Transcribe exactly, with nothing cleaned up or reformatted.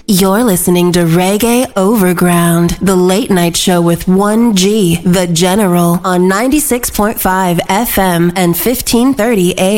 You're listening to Reggae Overground, the late night show with one G, The General, on ninety-six point five F M and fifteen thirty A M.